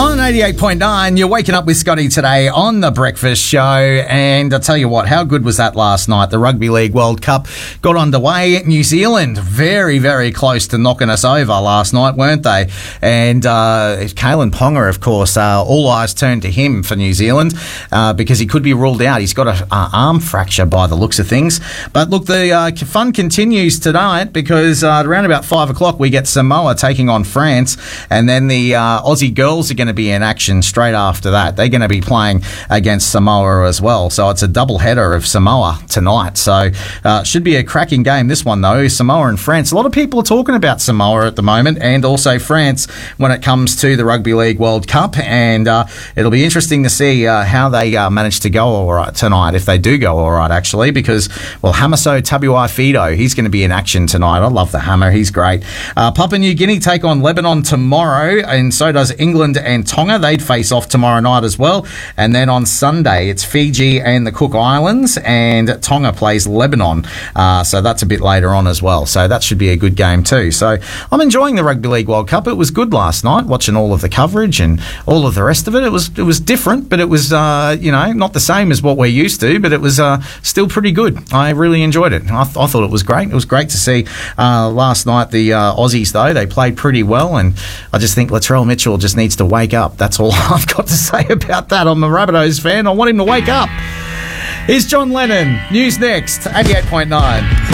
On 88.9, you're waking up with Scotty today on The Breakfast Show. And I'll tell you what, how good was that last night? The Rugby League World Cup got underway. New Zealand, very, very close to knocking us over last night, weren't they? And Kalen Ponga, of course, all eyes turned to him for New Zealand because he could be ruled out. He's got an arm fracture by the looks of things. But look, the fun continues tonight because around about 5 o'clock we get Samoa taking on France, and then the Aussie girls are going to be in action straight after that. They're going to be playing against Samoa as well. So it's a double header of Samoa tonight. So should be a cracking game, this one, though. Samoa and France. A lot of people are talking about Samoa at the moment and also France when it comes to the Rugby League World Cup. And it'll be interesting to see how they manage to go all right tonight, if they do go all right, actually, because, well, Hamaso Tabuai-Fidow, he's going to be in action tonight. I love the Hammer. He's great. Papua New Guinea take on Lebanon tomorrow, and so does England and Tonga. They'd face off tomorrow night as well. And then on Sunday, it's Fiji and the Cook Islands, and Tonga plays Lebanon. So that's a bit later on as well. So that should be a good game too. So I'm enjoying the Rugby League World Cup. It was good last night, watching all of the coverage and all of the rest of it. It was different, but it was, not the same as what we're used to, but it was still pretty good. I really enjoyed it. I thought it was great. It was great to see last night the Aussies, though. They played pretty well, and I just think Latrell Mitchell just needs to wake up. That's all I've got to say about that. I'm a Rabbitohs fan. I want him to wake up. Here's John Lennon. News next, 88.9.